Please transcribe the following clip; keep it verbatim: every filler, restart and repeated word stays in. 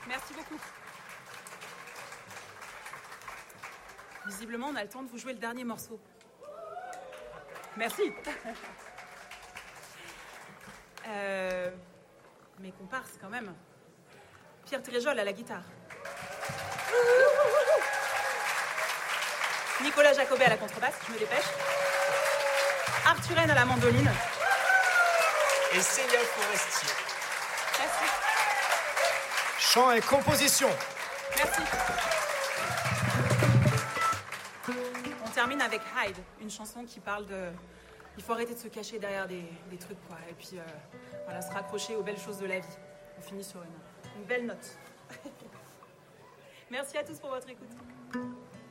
Merci beaucoup. Visiblement, on a le temps de vous jouer le dernier morceau. Merci. euh, mes comparses, quand même. Pierre Tréjol à la guitare. Nicolas Jacobet à la contrebasse, je me dépêche. Arthur Haine à la mandoline. Et Célia Forestier. Merci. Chant et composition. Merci. On termine avec Hyde, une chanson qui parle de... Il faut arrêter de se cacher derrière des, des trucs, quoi. Et puis, euh, voilà, se raccrocher aux belles choses de la vie. On finit sur une, une belle note. Merci à tous pour votre écoute.